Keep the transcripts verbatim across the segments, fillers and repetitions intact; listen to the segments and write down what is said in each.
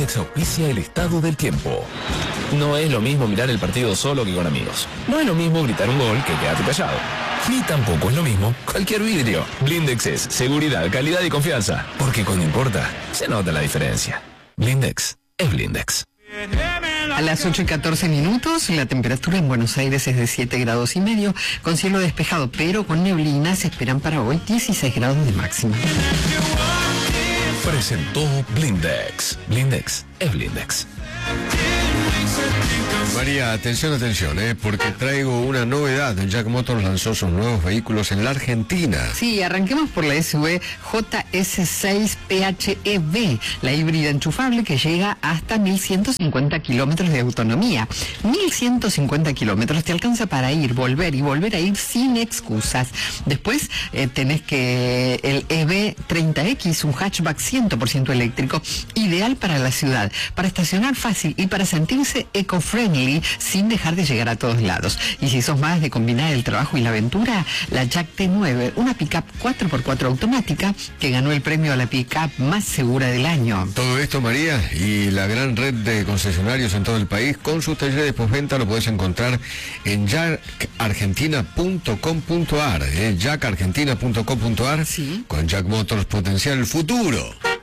Blindex auspicia el estado del tiempo. No es lo mismo mirar el partido solo que con amigos. No es lo mismo gritar un gol que quedarte callado. Ni tampoco es lo mismo cualquier vidrio. Blindex es seguridad, calidad y confianza. Porque cuando importa, se nota la diferencia. Blindex es Blindex. A las ocho y catorce minutos, la temperatura en Buenos Aires es de siete grados y medio, con cielo despejado, pero con neblina. Se esperan para hoy dieciséis grados de máxima. Presentó Blindex. Blindex es Blindex. María, atención, atención, ¿eh? porque traigo una novedad. Jack Motors lanzó sus nuevos vehículos en la Argentina. Sí, arranquemos por la S U V J S seis P H E V, la híbrida enchufable que llega hasta mil ciento cincuenta kilómetros de autonomía. mil ciento cincuenta kilómetros te alcanza para ir, volver y volver a ir sin excusas. Después eh, tenés que el E V treinta X, un hatchback cien por ciento eléctrico, ideal para la ciudad, para estacionar fácil y para sentirse eco-friendly sin dejar de llegar a todos lados. Y si sos más de combinar el trabajo y la aventura, la Jack T nueve, una pick-up cuatro por cuatro automática que ganó el premio a la pick-up más segura del año. Todo esto, María, y la gran red de concesionarios en todo el país con sus talleres de postventa lo podés encontrar en jack argentina punto com punto ar, ¿eh? jack argentina punto com punto ar. Sí. Con Jack Motors potencia el futuro.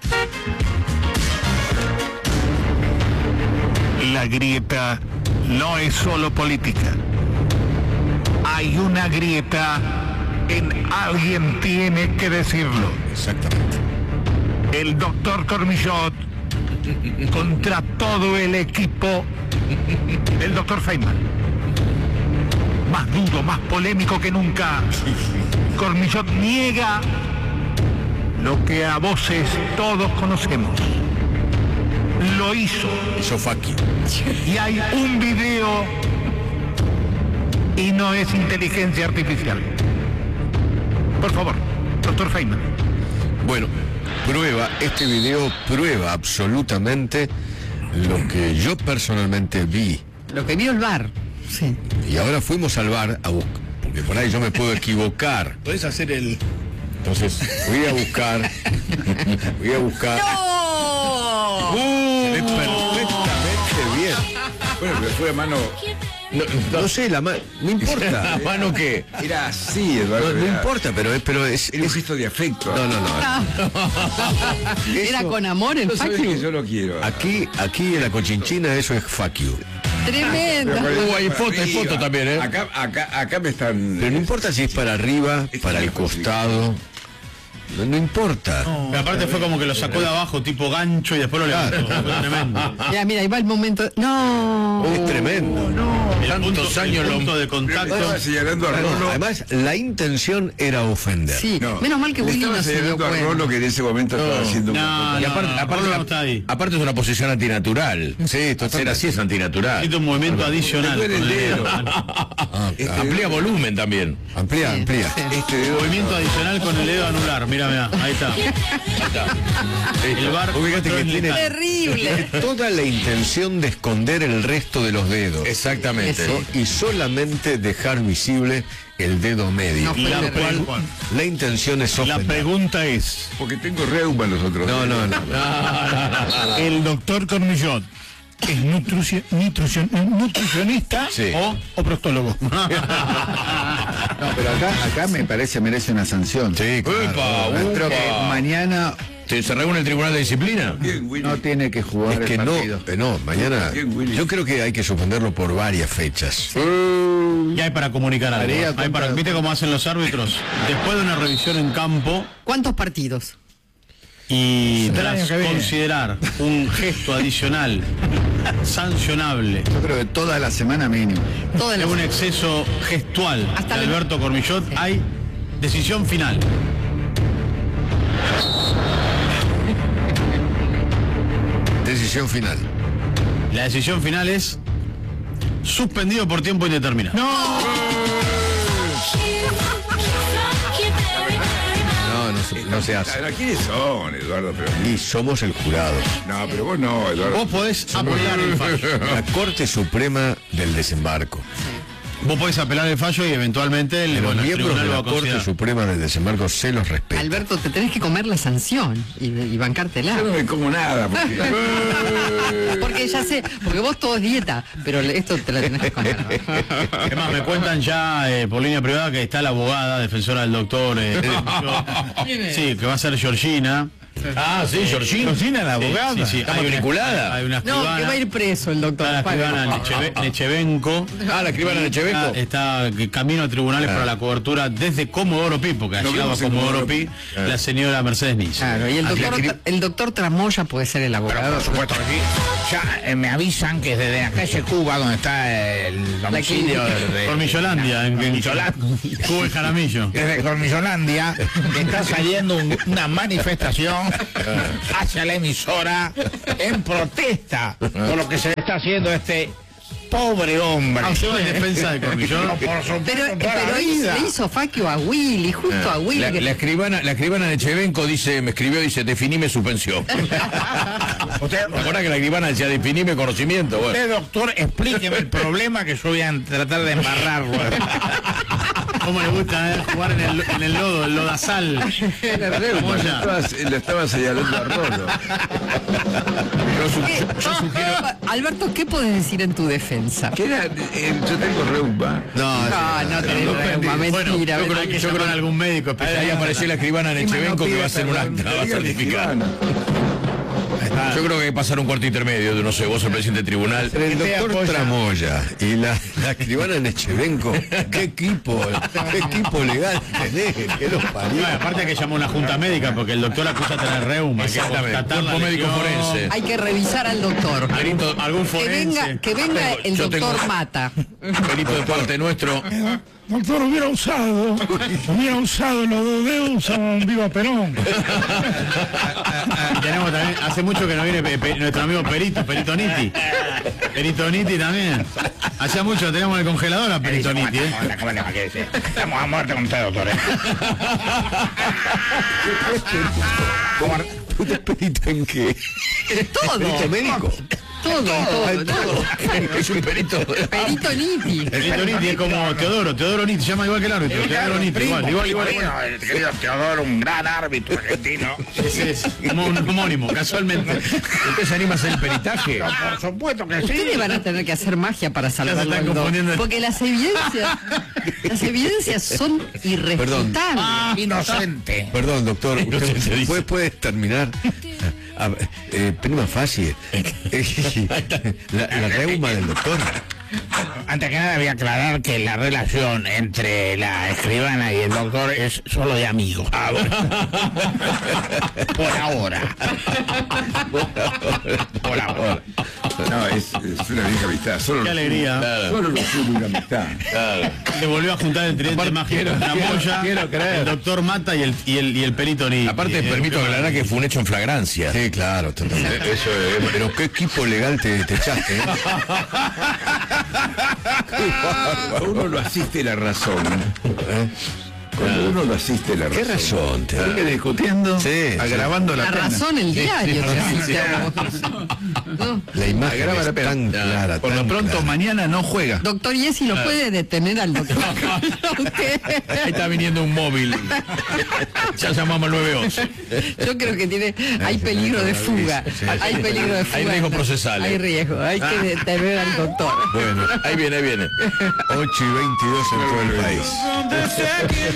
La grieta no es solo política. Hay una grieta en alguien tiene que decirlo. Exactamente. El doctor Cormillot contra todo el equipo del doctor Feynman. Más duro, más polémico que nunca. Cormillot niega lo que a voces todos conocemos. Lo hizo. Hizo fucky. Y hay un video y no es inteligencia artificial. Por favor, doctor Feynman. Bueno, prueba, este video prueba absolutamente lo que yo personalmente vi. Lo que vio el bar. Sí. Y ahora fuimos al bar a buscar, porque por ahí yo me puedo equivocar. Podés hacer el... Entonces, fui a buscar. Fui a buscar. ¡No! ¡Uh! Se ve perfectamente bien. Bueno, pero fue a mano... No, no sé, la mano. No importa. ¿La mano qué? Era así, Eduardo. No, no era- importa, pero es. Pero es, Era un es- gesto de afecto. no, no, no. Era Eso- con amor el No sabes fuck que you. yo lo quiero. Aquí, aquí en la Cochinchina eso es fuck you. Tremendo. Uh, hay foto, hay foto también, ¿eh? Acá, acá, acá me están... Pero no importa si es para arriba, para el costado. No, no importa. Pero aparte fue como que lo sacó de abajo, tipo gancho, y después lo levantó. Fue tremendo. Ya, mira, ahí va el momento. No. Es tremendo. El punto, Tantos años el lo- punto de contacto. Estaba señalando a No, Rolo. además, la intención era ofender. Sí, No, menos mal que le Willy estaba no se dio señalando a cuenta. Rolo que en ese momento estaba haciendo un No, montón. no, Y aparte, no, aparte, Rolo la- no está ahí. aparte es una posición antinatural. Sí, esto ser así es antinatural. Necesito un movimiento adicional. Me duele el con el dedo. dedo. Ah, Este amplía dedo- volumen también. Amplía, Sí, amplía. sí. Este dedo... Movimiento adicional con el dedo anular. Mira, mira, ahí está. Ahí está. El bar Vos fíjate que es tiene letal. Terrible. toda la intención de esconder el resto de los dedos. Exactamente. Eso. Y solamente dejar visible el dedo medio. No fue La, terrible. cual- La intención es la ofender. pregunta es, Porque tengo reuma los otros. No, no, no. El doctor Cormillot es nutrici- nutricion- nutricionista Sí. o, o proctólogo. No, pero acá, acá me parece merece una sanción. Sí, claro. Creo que mañana ¿Se, ¿Se reúne el Tribunal de Disciplina? Bien, Willy. no tiene que jugar Es que el no, partido. eh, no, mañana. Bien, Willy. Yo creo que hay que suspenderlo por varias fechas. y hay para comunicar algo. María, Hay para, contra- ¿Viste cómo hacen los árbitros? Después de una revisión en campo ¿Cuántos partidos? y Hasta el tras año que viene. considerar un gesto adicional sancionable Yo creo que toda la semana mínimo. Toda la de un exceso gestual Hasta de la- Alberto Cormillot, hay decisión final. Decisión final. La decisión final es suspendido por tiempo indeterminado. No, no, se- no se hace. Ahora, ¿quiénes son, Eduardo? Pero, Y somos el jurado. no, pero vos no, Eduardo. Vos podés apelar el fallo. La Corte Suprema del Desembarco. Vos podés apelar el fallo y eventualmente el, Los bueno, el miembros de tribunal la lo va a Corte considerar. Suprema del Desembarco se los respeta. Alberto, te tenés que comer la sanción y, y bancártela. Yo no me como nada, porque... ya sé, porque vos todo es dieta, pero esto te la tenés que comer. Es más, me cuentan ya eh, por línea privada que está la abogada, defensora del doctor. Eh, sí, que va a ser Georgina. Ah, sí, Georgina. Georgina, la abogada. Sí, sí, sí. ¿Está Hay una- matriculada? Hay una No, escribana. que va a ir preso el doctor. Está la escribana Necheve- Nechevenko. Ah, la escribana de Chevenco. Está, está camino a tribunales para la cobertura desde Comodoro Pi, porque ha Lo llegado a vimos en Comodoro Comodoro Pi la señora Mercedes Nice. Claro, y el doctor, el doctor Tramoya puede ser el abogado. Por supuesto que sí. Ya eh, me avisan que desde la calle Cuba, donde está el domicilio de... Cormillolandia, en, en Cormillolandia. Cuba y Jaramillo. Desde Cormillolandia está saliendo un- una manifestación hacia la emisora en protesta por lo que se le está haciendo a este pobre hombre. Ah, usted va en defensa de Cormillón. No, por supuesto, Pero, toda la pero hizo- vida. le hizo faquio a Willy, justo a Willy. La, que- la escribana, la escribana de Chevenco dice, me escribió, dice, definime suspensión. Usted, ¿Te acuerdas que la escribana decía, definime conocimiento? Bueno. usted, doctor, explíqueme el problema que yo voy a tratar de embarrarlo. ¿Cómo le gusta eh, jugar en el, en el lodo, el lodazal? ¿Cómo Lo ya? estaba, lo estaba señalando a Rolo. Yo, su- ¿Qué? yo- yo sugiero... Alberto, ¿qué podés decir en tu defensa? Que era, eh, yo tengo reuma. No, No, no tenés reuma, Bueno, mentira. yo creo mentira. que yo creo en algún médico Ahí especialista. apareció la escribana de Chevenco que va a hacer un acta, va a certificar. Yo creo que hay que pasar un cuarto intermedio de, no sé, vos el presidente del tribunal. Entre el doctor Tramoya y la, la escribana Nechevenko, qué equipo, qué equipo legal tenés, que los parió. No, aparte hay que llamar a una junta médica porque el doctor acusa tener reuma. Hay que Exactamente, constatar la cuerpo médico lesión. forense. Hay que revisar al doctor. Algún, algún Que forense. venga, que venga el Yo tengo- doctor Mata. Perito de parte nuestro. Doctor, hubiera usado, hubiera usado los dos dedos, usaba un Viva Perón. Y tenemos también, hace mucho que no viene pe- pe- nuestro amigo Perito, Perito Nitti. Perito Nitti también. Hacía mucho tenemos en el congelador a Perito Nitti, ¿eh? Estamos a muerte con usted, doctor. ¿eh? ¿Tú te perito en qué? Todo. ¿Perito médico? Todo, todo, todo. Es un perito. Perito Niti. Perito Nitti es como Teodoro, Teodoro Nitti, se llama igual que el árbitro, Teodoro Nitti, igual, igual, igual. igual. El querido Teodoro, un gran árbitro argentino. Ese es un homónimo, casualmente. ¿Usted se anima a hacer el peritaje? Por supuesto que sí. Ustedes van a tener que hacer magia para salvarlo. están al doctor. confundiendo. Porque las evidencias, las evidencias son irrefutables. Inocente. Perdón, doctor, No sé, se usted dice. puede, puede terminar. A ver, eh, prima facie. La, la reuma del doctor. Antes que nada voy a aclarar que la relación entre la escribana y el doctor es solo de amigos. Ah, bueno. Por ahora. Por ahora. No, es, es una vieja amistad. Solo, Qué alegría. solo lo suyo una amistad. Le volvió a juntar el tridente mágico. quiero- La quiero- Moya, quiero creer. el doctor Mata y el, y el, y el Perito Nitti. Aparte, Eh, permito eh, aclarar que fue un hecho en flagrancia. Sí, claro, totalmente. Eso es, pero qué equipo legal te, te echaste, ¿eh? Cuando uno lo asiste la razón. ¿eh? Cuando uno lo asiste la razón. ¿Qué razón te Sigue discutiendo, Sí, sí. agravando la, La pena. razón, el diario. te asiste a vos. No. La imagen Agrava es la pena. tan clara, Por lo tan pronto, clara. mañana no juega. Doctor Yesi, ¿lo puede detener al doctor? Usted. Ahí está viniendo un móvil. Ya llamamos al nueve once. Yo creo que tiene, hay peligro de fuga. Hay peligro de fuga. Hay riesgo procesal, Hay eh. riesgo. Hay que detener al doctor. Bueno, ahí viene, ahí viene. ocho y veintidós en todo el país.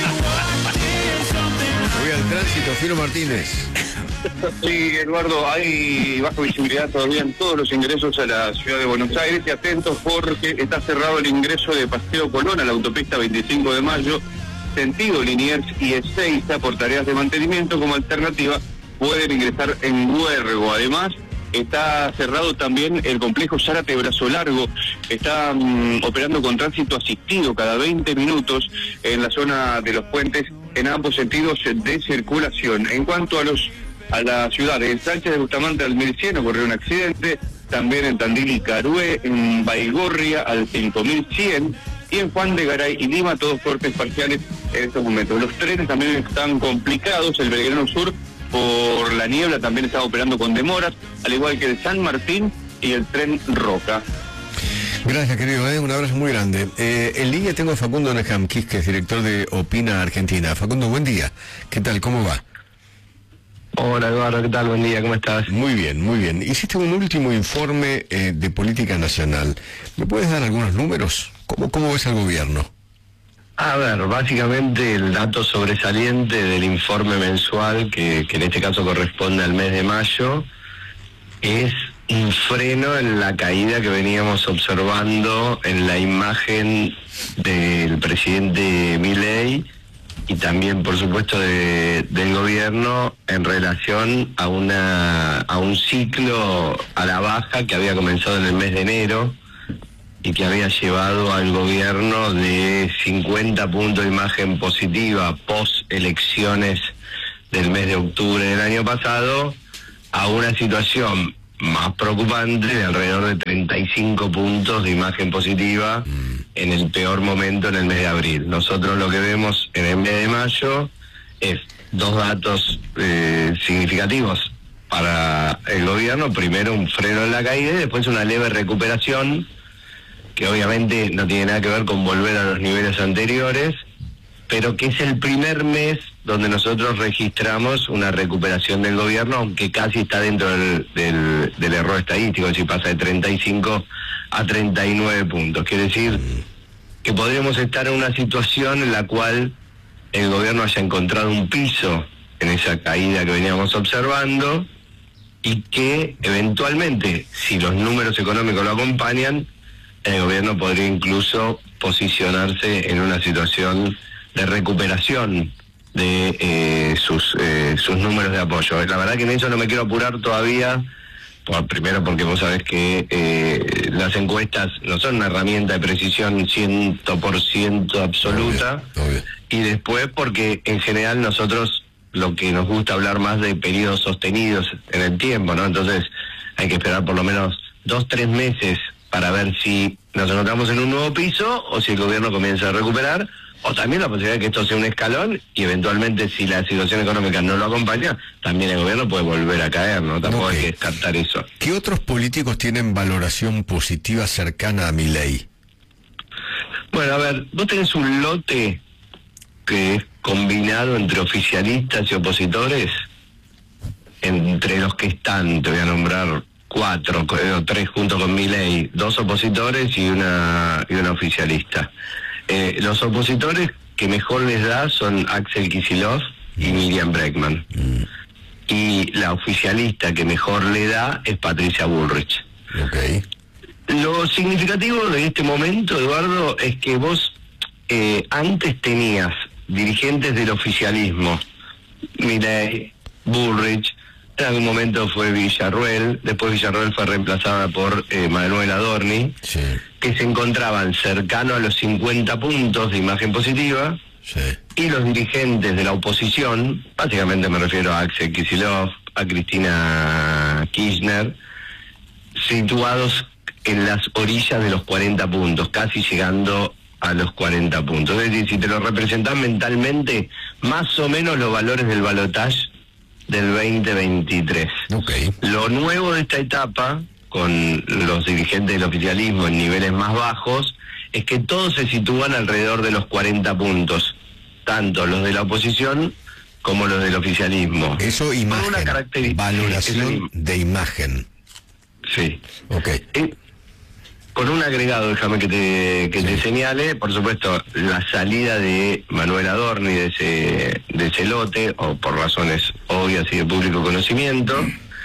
Voy al tránsito, Filo Martínez. Sí, Eduardo, hay baja visibilidad todavía en todos los ingresos a la ciudad de Buenos Aires y atentos porque está cerrado el ingreso de Paseo Colón a la autopista veinticinco de mayo, sentido Liniers y Ezeiza por tareas de mantenimiento. Como alternativa pueden ingresar en Huergo. Además, está cerrado también el complejo Zárate Brazo Largo. Está mm, operando con tránsito asistido cada veinte minutos en la zona de los puentes en ambos sentidos de circulación. En cuanto a los a la ciudad, en Sánchez de Bustamante al mil cien ocurrió un accidente, también en Tandil y Carué, en Baigorria al cinco mil cien y en Juan de Garay y Lima, todos cortes parciales en estos momentos. Los trenes también están complicados, el Belgrano Sur por la niebla también está operando con demoras, al igual que el San Martín y el tren Roca. Gracias, querido, ¿eh? Un abrazo muy grande. Eh, en línea tengo a Facundo Nejamquis, que es director de Opina Argentina. Facundo, buen día. ¿Qué tal? ¿Cómo va? Hola Eduardo, ¿qué tal? Buen día, ¿cómo estás? Muy bien, muy bien. Hiciste un último informe eh, de política nacional. ¿Me puedes dar algunos números? ¿Cómo, cómo ves al gobierno? A ver, básicamente el dato sobresaliente del informe mensual, que, que en este caso corresponde al mes de mayo, es un freno en la caída que veníamos observando en la imagen del presidente Milei y también, por supuesto, de, del gobierno en relación a una a un ciclo a la baja que había comenzado en el mes de enero y que había llevado al gobierno de cincuenta puntos de imagen positiva post elecciones del mes de octubre del año pasado a una situación más preocupante de alrededor de treinta y cinco puntos de imagen positiva en el peor momento en el mes de abril. Nosotros lo que vemos en el mes de mayo es dos datos eh, significativos para el gobierno. Primero un freno en la caída y después una leve recuperación que obviamente no tiene nada que ver con volver a los niveles anteriores, pero que es el primer mes donde nosotros registramos una recuperación del gobierno, aunque casi está dentro del, del, del error estadístico, es decir, pasa de treinta y cinco a treinta y nueve puntos. Quiere decir que podríamos estar en una situación en la cual el gobierno haya encontrado un piso en esa caída que veníamos observando y que eventualmente, si los números económicos lo acompañan, el gobierno podría incluso posicionarse en una situación de recuperación de eh, sus eh, sus números de apoyo. La verdad que en eso no me quiero apurar todavía, por, primero porque vos sabés que eh, las encuestas no son una herramienta de precisión cien por ciento absoluta, Obvio, obvio. Y después porque en general nosotros lo que nos gusta hablar más de periodos sostenidos en el tiempo, ¿no? Entonces hay que esperar por lo menos dos, tres meses para ver si nos encontramos en un nuevo piso o si el gobierno comienza a recuperar, o también la posibilidad de que esto sea un escalón y eventualmente si la situación económica no lo acompaña, también el gobierno puede volver a caer, ¿no? Tampoco Ok. hay que descartar eso. ¿Qué otros políticos tienen valoración positiva cercana a Milei? Bueno, a ver, vos tenés un lote que es combinado entre oficialistas y opositores, entre los que están, te voy a nombrar cuatro, o tres junto con Milei, dos opositores y una y una oficialista. Eh, los opositores que mejor les da son Axel Kicillof y Miriam Bregman. Y la oficialista que mejor le da es Patricia Bullrich. Ok. Lo significativo de este momento, Eduardo, es que vos eh, antes tenías dirigentes del oficialismo, Milei, Bullrich, en algún momento fue Villarruel, después Villarruel fue reemplazada por eh, Manuel Adorni, Sí, que se encontraban cercanos a los cincuenta puntos de imagen positiva, sí. y los dirigentes de la oposición, básicamente me refiero a Axel Kicillof, a Cristina Kirchner, situados en las orillas de los cuarenta puntos, casi llegando a los cuarenta puntos. Es decir, si te lo representás mentalmente, más o menos los valores del balotaje del veinte veintitrés. Ok. Lo nuevo de esta etapa, con los dirigentes del oficialismo en niveles más bajos, es que todos se sitúan alrededor de los cuarenta puntos, tanto los de la oposición como los del oficialismo. Eso, Con imagen. una característica- Valoración de imagen. Sí. Ok. Eh, Con un agregado, déjame que te que te señale, por supuesto, la salida de Manuel Adorni de ese, de ese lote, o por razones obvias y de público conocimiento,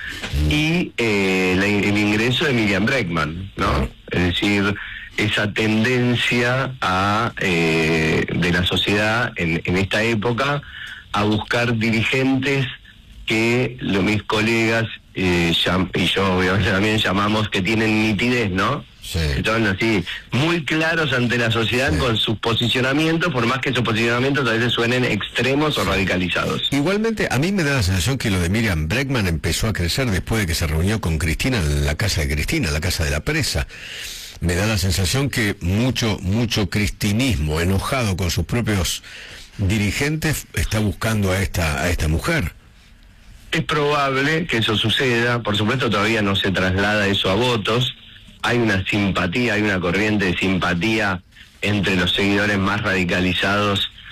y eh, la- el ingreso de Miriam Bregman, ¿no? Es decir, esa tendencia a eh, de la sociedad en, en esta época a buscar dirigentes que lo, mis colegas eh, llam- y yo obviamente también llamamos que tienen nitidez, ¿no? Sí. Están así, muy claros ante la sociedad Sí. con sus posicionamientos, por más que esos posicionamientos a veces suenen extremos o radicalizados. Igualmente, a mí me da la sensación que lo de Miriam Bregman empezó a crecer después de que se reunió con Cristina en la casa de Cristina, en la casa de la presa. Me da la sensación que mucho, mucho cristinismo enojado con sus propios dirigentes está buscando a esta, a esta mujer. Es probable que eso suceda, por supuesto todavía no se traslada eso a votos, hay una simpatía, hay una corriente de simpatía entre los seguidores más radicalizados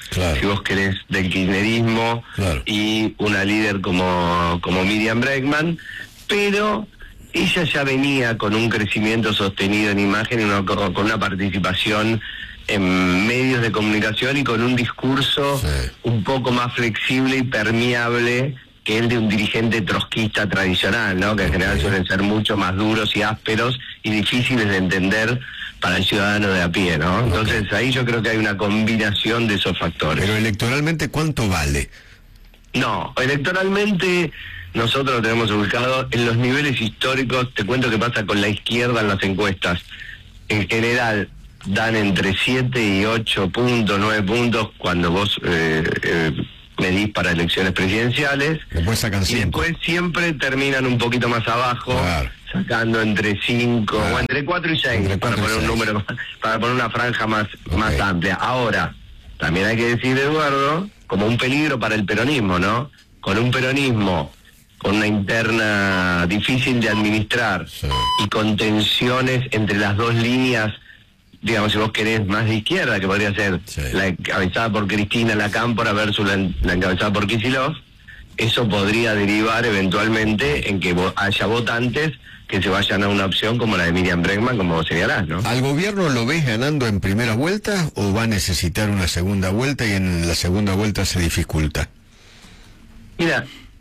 claro. si vos querés, del kirchnerismo, claro. y una líder como, como Miriam Bregman, pero ella ya venía con un crecimiento sostenido en imagen y una, con, con una participación en medios de comunicación y con un discurso sí. un poco más flexible y permeable que el de un dirigente trotskista tradicional, ¿no? Que en general suelen ser mucho más duros y ásperos y difíciles de entender para el ciudadano de a pie, ¿no? Entonces okay. ahí yo creo que hay una combinación de esos factores. Pero electoralmente, ¿cuánto vale? No, electoralmente nosotros lo tenemos ubicado en los niveles históricos. Te cuento qué pasa con la izquierda en las encuestas. En general dan entre siete y ocho puntos, nueve puntos cuando vos eh, eh, medís para elecciones presidenciales. Después sacan y cinco. después siempre terminan un poquito más abajo, claro. sacando entre cinco, claro. o entre cuatro y seis, para poner un número, para poner una franja más, okay. más amplia. Ahora, también hay que decir, Eduardo, como un peligro para el peronismo, ¿no? Con un peronismo con una interna difícil de administrar sí. y con tensiones entre las dos líneas, digamos, si vos querés, más de izquierda, que podría ser sí. la encabezada por Cristina La Cámpora versus la, la encabezada por Kicillof, eso podría derivar eventualmente en que vo- haya votantes que se vayan a una opción como la de Miriam Bregman, como vos señalás, ¿no? ¿Al gobierno lo ves ganando en primera vuelta o va a necesitar una segunda vuelta y en la segunda vuelta se dificulta? Mira,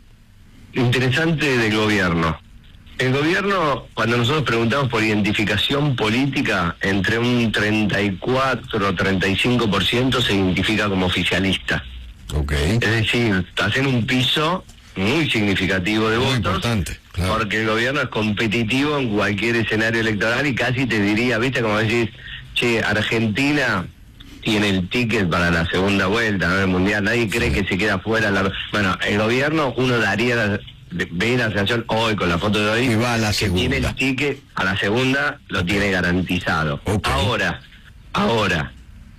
interesante del gobierno. El gobierno, cuando nosotros preguntamos por identificación política, entre un treinta y cuatro o treinta y cinco por ciento se identifica como oficialista. Okay. Es decir, estás en un piso muy significativo de Muy votos, importante, claro. porque el gobierno es competitivo en cualquier escenario electoral y casi te diría, viste, como decís, che, Argentina tiene el ticket para la segunda vuelta, ¿no? El mundial, nadie cree que se queda fuera. La... Bueno, el gobierno, uno daría, la... ve la sensación hoy con la foto de hoy, y va a la que segunda. tiene el ticket a la segunda, lo tiene garantizado. Okay. Ahora, ahora,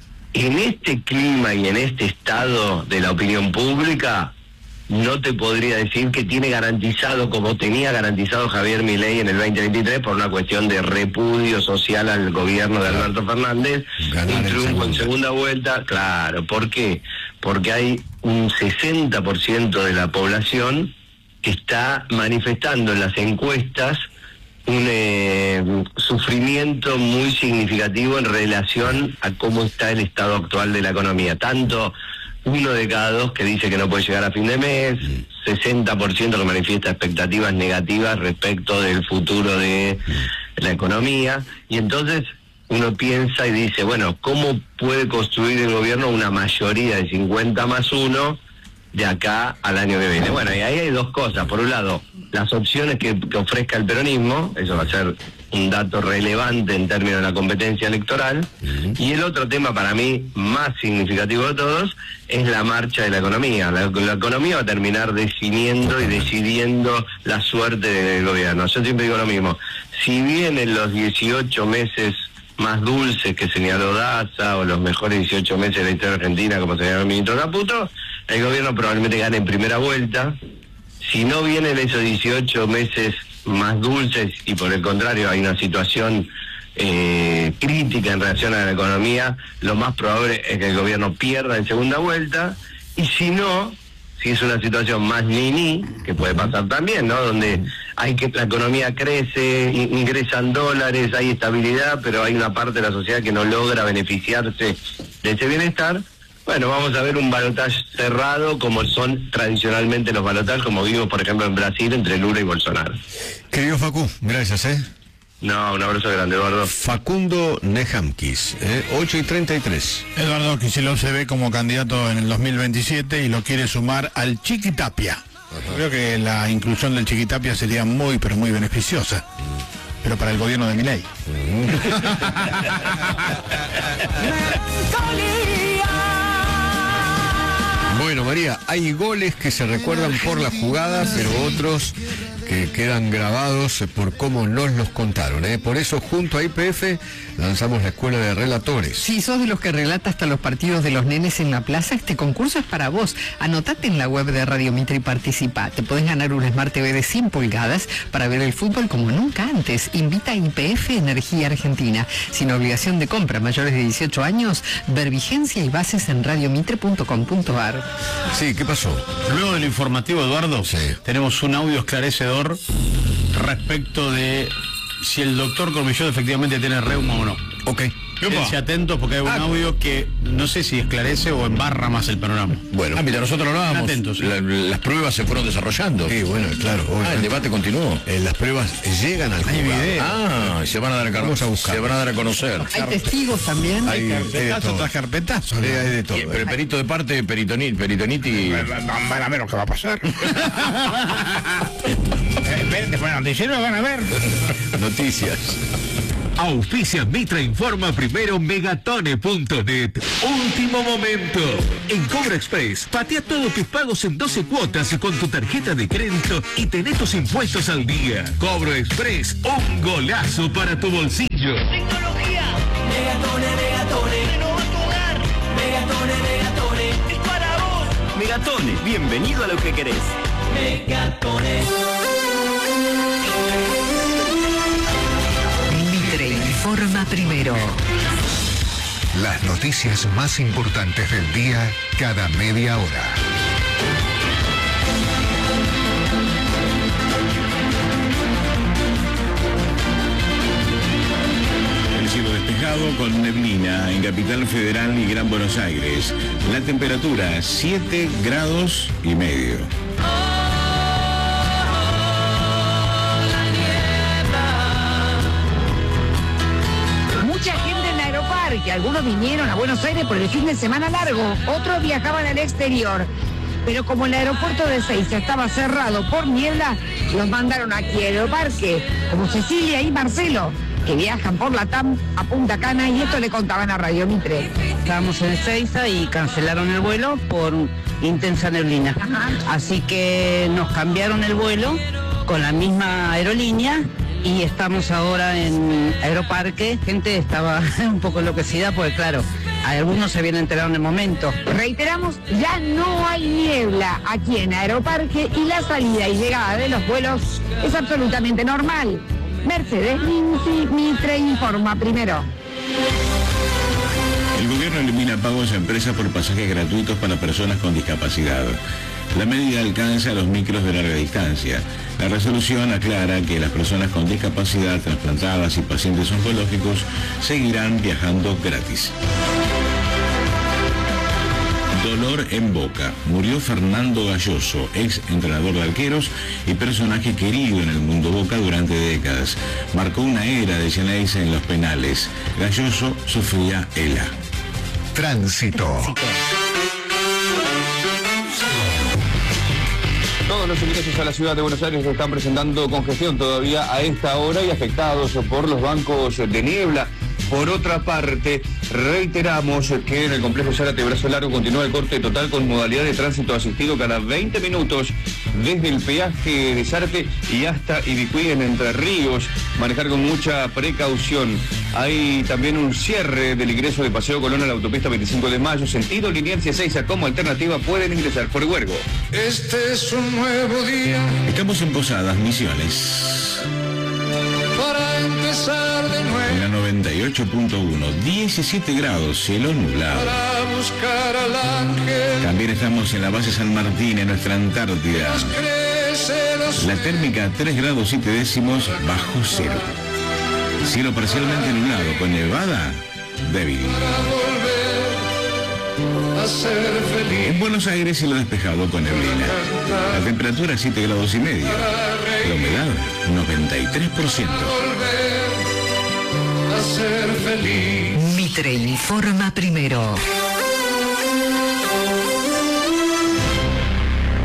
en este clima y en este estado de la opinión pública, no te podría decir que tiene garantizado como tenía garantizado Javier Milei en el veinte veintitrés por una cuestión de repudio social al gobierno de Alberto Fernández, Ganar un triunfo en segunda. segunda vuelta. Claro, ¿por qué? Porque hay un sesenta por ciento de la población que está manifestando en las encuestas un eh, sufrimiento muy significativo en relación a cómo está el estado actual de la economía. Tanto uno de cada dos que dice que no puede llegar a fin de mes, sesenta por ciento que manifiesta expectativas negativas respecto del futuro de la economía, y entonces uno piensa y dice, bueno, ¿cómo puede construir el gobierno una mayoría de cincuenta más uno de acá al año que viene? Bueno, y ahí hay dos cosas. Por un lado, las opciones que, que ofrezca el peronismo, eso va a ser un dato relevante en términos de la competencia electoral, uh-huh. y el otro tema para mí más significativo de todos es la marcha de la economía. La, la economía va a terminar definiendo y decidiendo la suerte del gobierno. Yo siempre digo lo mismo, si bien en los dieciocho meses más dulces que señaló Daza, o los mejores dieciocho meses de la historia argentina, como señaló el ministro Caputo, el gobierno probablemente gane en primera vuelta. Si no vienen esos dieciocho meses más dulces y por el contrario hay una situación eh, crítica en relación a la economía, lo más probable es que el gobierno pierda en segunda vuelta. Y si no, si es una situación más ni-ni, que puede pasar también, ¿no? Donde hay que la economía crece, ingresan dólares, hay estabilidad, pero hay una parte de la sociedad que no logra beneficiarse de ese bienestar. Bueno, vamos a ver un balotaje cerrado como son tradicionalmente los balotajes, como vimos, por ejemplo, en Brasil entre Lula y Bolsonaro. Querido Facu, gracias, ¿eh? No, un abrazo grande, Eduardo. Facundo Nejamquis, ¿eh? ocho y treinta y tres. Eduardo Kicillof se ve como candidato en el dos mil veintisiete y lo quiere sumar al Chiquitapia. Ajá. Creo que la inclusión del Chiquitapia sería muy, pero muy beneficiosa. Mm. Pero para el gobierno de Milei. Mm. Bueno, María, hay goles que se recuerdan por la jugada, pero otros que quedan grabados por cómo nos los contaron, ¿eh? Por eso, junto a I P F, lanzamos la Escuela de Relatores. Si sos de los que relata hasta los partidos de los nenes en la plaza, este concurso es para vos. Anotate en la web de Radio Mitre y participa. Te podés ganar un Smart T V de cien pulgadas para ver el fútbol como nunca antes. Invita a I P F Energía Argentina. Sin obligación de compra, mayores de dieciocho años, ver vigencia y bases en radiomitre punto com punto ar. Sí, ¿qué pasó? Luego del informativo, Eduardo, sí. tenemos un audio esclarecedor respecto de si el doctor Cormillot efectivamente tiene reuma o no. Ok. Quédense atentos porque hay un Ah. audio que no sé si esclarece o embarra más el panorama. Bueno, ah, mira, nosotros lo hablábamos. Atentos, sí. La- las pruebas se fueron desarrollando. Sí, bueno, claro. Ah, el obviamente. debate continuó. Eh, las pruebas llegan al Hay juzgado. video. Ah, y se van a dar a Vamos a conocer. buscar. Se van a dar a conocer. Hay testigos también. Hay, hay de Carpetazo todo. tras carpetazo. Sí, hay de todo. Y- Pero el perito de parte, peritoniti, peritoniti. Van a ver lo que va a pasar. Esperen, después del noticiero van a ver. Noticias. Auspicia Mitra Informa primero Megatone punto net. Último momento. En Cobra Express, patea todos tus pagos en doce cuotas con tu tarjeta de crédito y tenés tus impuestos al día. Cobra Express, un golazo para tu bolsillo. Tecnología. Megatone, Megatone. Renova tu hogar. Megatone, Megatone. Es para vos. Megatone, bienvenido a lo que querés. Megatone. Mitre informa primero. Las noticias más importantes del día cada media hora. El cielo despejado con neblina en Capital Federal y Gran Buenos Aires. La temperatura siete grados y medio. Mucha gente en Aeroparque, algunos vinieron a Buenos Aires por el fin de semana largo, otros viajaban al exterior. Pero como el aeropuerto de Ezeiza estaba cerrado por niebla, los mandaron aquí a Aeroparque, como Cecilia y Marcelo, que viajan por la T A M a Punta Cana, y esto le contaban a Radio Mitre. Estábamos en Ezeiza y cancelaron el vuelo por intensa neblina. Así que nos cambiaron el vuelo con la misma aerolínea y estamos ahora en Aeroparque. Gente estaba un poco enloquecida porque, claro, algunos se habían enterado en el momento. Reiteramos, ya no hay niebla aquí en Aeroparque y la salida y llegada de los vuelos es absolutamente normal. Mercedes Lindsay, Mitre informa primero. El gobierno elimina pagos a empresas por pasajes gratuitos para personas con discapacidad. La medida alcanza a los micros de larga distancia. La resolución aclara que las personas con discapacidad, trasplantadas y pacientes oncológicos seguirán viajando gratis. Dolor en Boca. Murió Fernando Galloso, ex entrenador de arqueros y personaje querido en el mundo Boca durante décadas. Marcó una era de Ceneice en los penales. Galloso sufría ELA. Tránsito. Todos los ingresos a la ciudad de Buenos Aires se están presentando congestión todavía a esta hora y afectados por los bancos de niebla. Por otra parte, reiteramos que en el complejo Zárate Brazo Largo continúa el corte total con modalidad de tránsito asistido cada veinte minutos desde el peaje de Zárate y hasta Ibicuí en Entre Ríos. Manejar con mucha precaución. Hay también un cierre del ingreso de Paseo Colón a la autopista veinticinco de mayo, sentido lineal Ezeiza. Como alternativa pueden ingresar por Huergo. Este es un nuevo día Estamos en Posadas, Misiones. para empezar de nuevo, En la noventa y ocho punto uno, diecisiete grados, cielo nublado. para buscar al ángel. También estamos en la base San Martín, en nuestra Antártida. Crece los La térmica tres grados siete décimos bajo cero. Cielo parcialmente nublado, con nevada débil. a ser feliz. En Buenos Aires cielo despejado con neblina. La temperatura siete grados y medio. La humedad noventa y tres por ciento. A ser feliz. Mitre informa primero.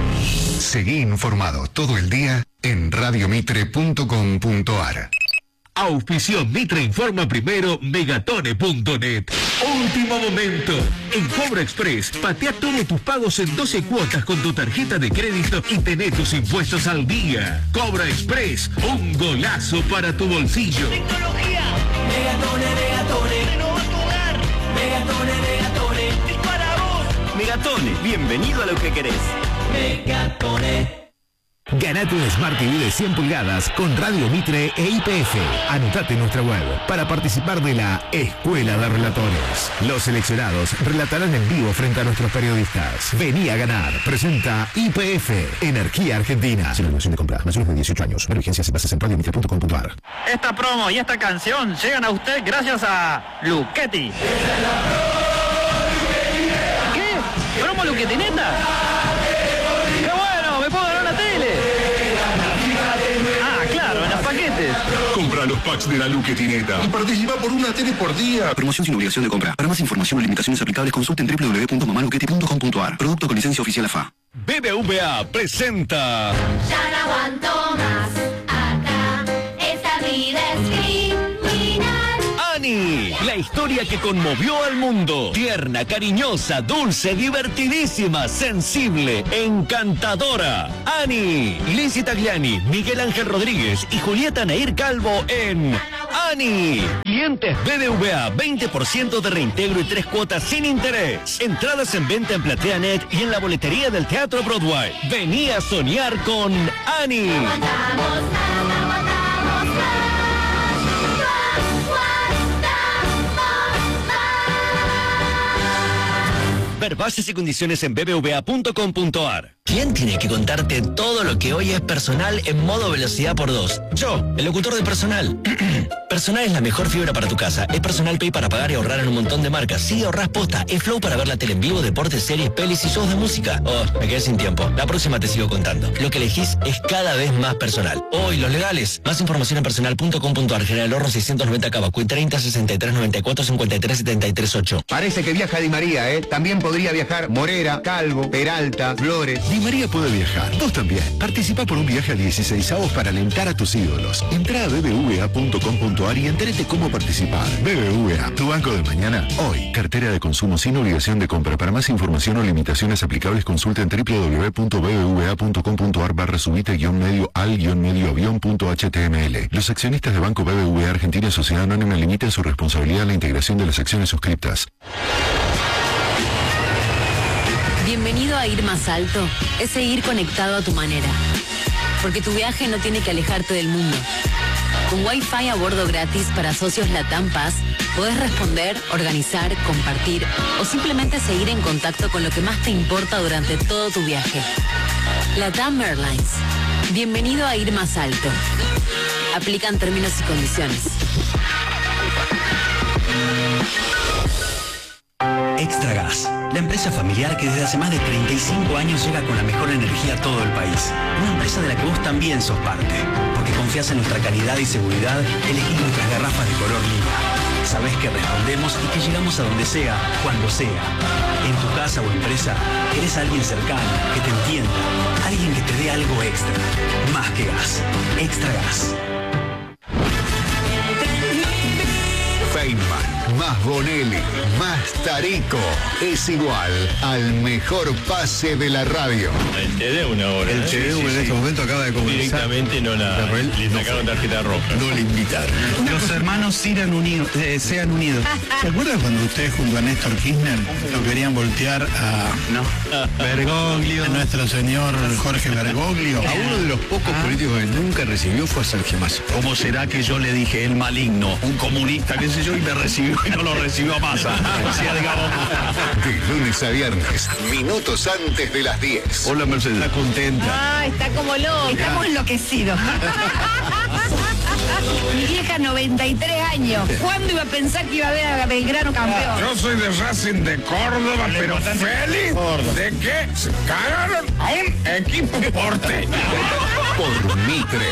Seguí informado todo el día en radiomitre punto com punto ar. Auspicio Mitre Informa Primero, megatone punto net. Último momento. En Cobra Express, patea todos tus pagos en doce cuotas con tu tarjeta de crédito y tené tus impuestos al día. Cobra Express, un golazo para tu bolsillo. Tecnología. Megatone, Megatone. Renova tu hogar. Megatone, Megatone. Es para vos. Megatone, bienvenido a lo que querés. Megatone. Ganate un Smart T V de cien pulgadas con Radio Mitre e I P F. Anotate en nuestra web para participar de la Escuela de Relatores. Los seleccionados relatarán en vivo frente a nuestros periodistas. Vení a ganar. Presenta I P F, Energía Argentina. Sin regulación de compra. Mayores de dieciocho años. Ver vigencias en bases en radio mitre punto com punto ar. Esta promo y esta canción llegan a usted gracias a Luchetti. ¿Qué? ¿Promo Luchetti, neta? ¡Qué bueno! ¡Me puedo ganar una tele! Ah, claro, en los paquetes. Compra los packs de la Luchetineta y participa por una tele por día. Promoción sin obligación de compra. Para más información o limitaciones aplicables, consulten doble u doble u doble u punto mamaluchetti punto com punto ar. Producto con licencia oficial A F A. B B V A presenta... Ya no aguanto más acá. Esta vida es criminal. Annie, la historia que conmovió al mundo. Tierna, cariñosa, dulce, divertidísima, sensible, encantadora. Annie, Lizzie Tagliani, Miguel Ángel Rodríguez y Julieta Nair Calvo en Annie. Clientes B B V A, veinte por ciento de reintegro y tres cuotas sin interés. Entradas en venta en PlateaNet y en la boletería del Teatro Broadway. Vení a soñar con Annie. Ver bases y condiciones en b b v a punto com punto ar. ¿Quién tiene que contarte todo lo que hoy es Personal en modo velocidad por dos? Yo, el locutor de Personal. Personal es la mejor fibra para tu casa. Es Personal Pay para pagar y ahorrar en un montón de marcas. Sí, ahorrás posta. Es Flow para ver la tele en vivo, deportes, series, pelis y shows de música. Oh, me quedé sin tiempo. La próxima te sigo contando. Lo que elegís es cada vez más personal. Hoy, los legales. Más información en personal punto com punto ar. General Horro seiscientos noventa Cabacuy treinta sesenta y tres noventa y cuatro cincuenta y tres setenta y tres ocho. Parece que viaja Di María, ¿eh? También podría viajar Morera, Calvo, Peralta, Flores. Di María puede viajar. Vos también. Participa por un viaje a dieciseisavos para alentar a tus ídolos. Entra a b b v a punto com punto ar y entérate cómo participar. B B V A, tu banco de mañana, hoy. Cartera de consumo sin obligación de compra. Para más información o limitaciones aplicables, consulta en w w w punto b b v a punto com punto ar barra subite guión medio al guión medio avión punto h t m l. Los accionistas de Banco B B V A Argentina Sociedad Anónima limitan su responsabilidad en la integración de las acciones suscriptas. Bienvenido a Ir Más Alto, es seguir conectado a tu manera. Porque tu viaje no tiene que alejarte del mundo. Con Wi-Fi a bordo gratis para socios Latam Pass, podés responder, organizar, compartir o simplemente seguir en contacto con lo que más te importa durante todo tu viaje. Latam Airlines. Bienvenido a Ir Más Alto. Aplican términos y condiciones. Extra Gas, la empresa familiar que desde hace más de treinta y cinco años llega con la mejor energía a todo el país. Una empresa de la que vos también sos parte, porque confías en nuestra calidad y seguridad, elegís nuestras garrafas de color lila. Sabés que respondemos y que llegamos a donde sea, cuando sea. En tu casa o empresa, querés a alguien cercano, que te entienda, alguien que te dé algo extra. Más que gas. Extra Gas. Feynman, más Bonelli, más Tarico, es igual al mejor pase de la radio. El T D una hora. El ¿eh? T D U Sí, en sí, este sí. momento acaba de comenzar. Directamente no la. Le sacaron tarjeta roja. No le invitaron. Los hermanos sean unidos. Eh, sean unidos. ¿Se acuerdan cuando ustedes junto a Néstor Kirchner lo querían voltear a no. Bergoglio, a nuestro señor Jorge Bergoglio? A uno de los pocos Ah. políticos que nunca recibió fue a Sergio Massa. ¿Cómo será que yo le dije el maligno, un comunista, qué sé yo, y me recibió y no lo recibió a Massa? O sea, digamos. De lunes a viernes, minutos antes de las diez. Hola Mercedes. Está contenta. Ah, está como loco. Estamos enloquecidos. Mi vieja, noventa y tres años. ¿Cuándo iba a pensar que iba a ver a Belgrano campeón? Yo soy de Racing de Córdoba, pero feliz de que se cagaron a un equipo porte. Por Mitre.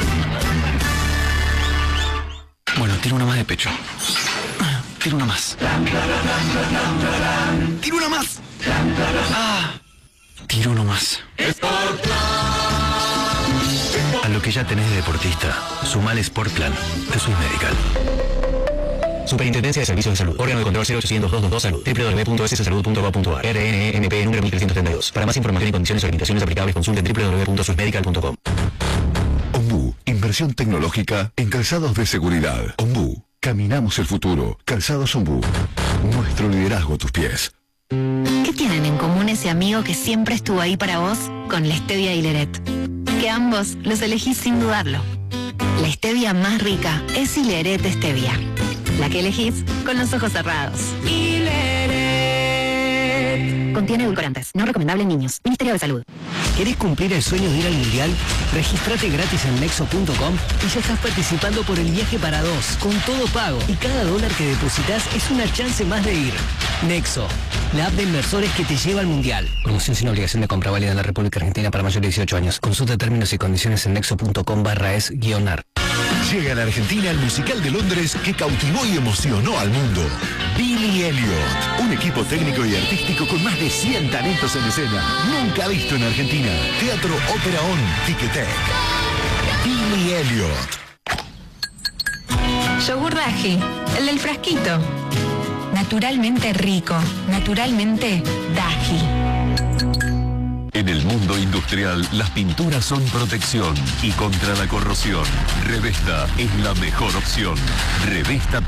Bueno, tiro una más de pecho. Tiro una más. Tiro una más. Ah. Tiro uno más. A lo lo que ya tenés de deportista, sumale Sportplan de Swiss Medical. Superintendencia de Servicios de Salud. Órgano de control cero ochocientos dos veintidós Salud. w w w punto s s salud punto gov punto a r. R N E M P número mil trescientos treinta y dos. Para más información y condiciones o limitaciones aplicables, consulte en w w w punto swiss medical punto com. Ombú, inversión tecnológica en calzados de seguridad. Ombú, caminamos el futuro. Calzados Ombú. Nuestro liderazgo a tus pies. ¿Qué tienen en común ese amigo que siempre estuvo ahí para vos con la stevia y Hileret? Que ambos los elegís sin dudarlo. La stevia más rica es Hileret Stevia. La que elegís con los ojos cerrados. Hileret. Contiene edulcorantes. No recomendable en niños. Ministerio de Salud. ¿Querés cumplir el sueño de ir al Mundial? Regístrate gratis en nexo punto com y ya estás participando por el viaje para dos, con todo pago. Y cada dólar que depositas es una chance más de ir. Nexo, la app de inversores que te lleva al Mundial. Promoción sin obligación de compra válida en la República Argentina para mayores de dieciocho años. Consulta términos y condiciones en nexo punto com barra es guión ar. Llega a la Argentina el musical de Londres que cautivó y emocionó al mundo. Billy Elliot, un equipo técnico y artístico con más de cien talentos en escena. Nunca visto en Argentina. Teatro Ópera On, Ticketek. Billy Elliot. Yogur Daji, el del frasquito. Naturalmente rico, naturalmente Daji. En el mundo industrial, las pinturas son protección y contra la corrosión. Revesta es la mejor opción. Revesta